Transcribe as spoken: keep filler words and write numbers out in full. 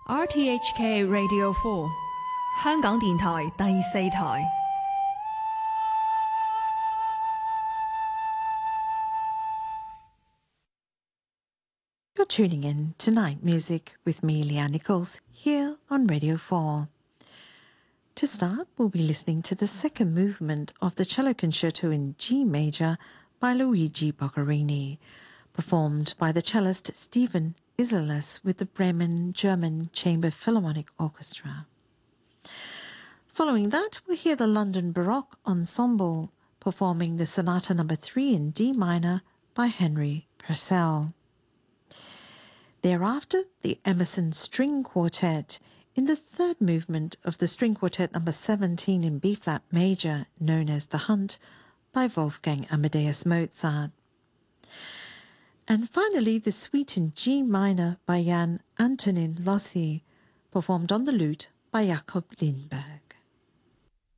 R T H K Radio four 香港電台第四台。 You're tuning in to Night Music with me, Leanne Nichols, here on Radio four. To start, we'll be listening to the second movement of the Cello Concerto in G Major by Luigi Boccherini, performed by the cellist Stephen Isserles with the Bremen German Chamber Philharmonic Orchestra. Following that, we'll hear the London Baroque Ensemble performing the Sonata Number three in D minor by Henry Purcell. Thereafter, the Emerson String Quartet in the third movement of the String Quartet Number seventeen in B-flat major, known as The Hunt, by Wolfgang Amadeus Mozart. And finally, the Suite in G minor by Jan Antonin Lossi, performed on the lute by Jakob Lindberg.